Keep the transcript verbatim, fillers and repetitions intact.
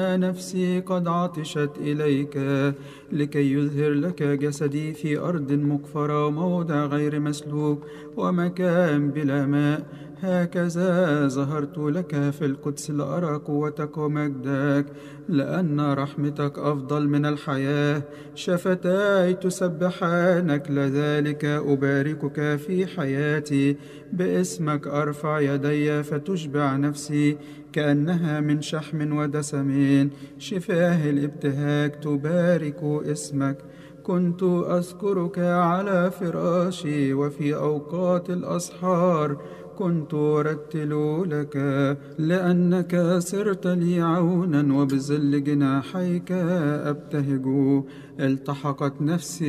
نفسي قد عطشت إليك لكي يظهر لك جسدي في أرض مقفرة وموضع غير مسلوك ومكان بلا ماء. هكذا ظهرت لك في القدس لأرى قوتك ومجدك، لأن رحمتك أفضل من الحياة. شفتاي تسبحانك، لذلك أباركك في حياتي. باسمك أرفع يدي فتشبع نفسي كأنها من شحم ودسم. شفاه الابتهاج تبارك اسمك. كنت أذكرك على فراشي، وفي أوقات الأسحار كنت أرتل لك، لأنك صرت لي عونا وبظل جناحيك أبتهج. التحقت نفسي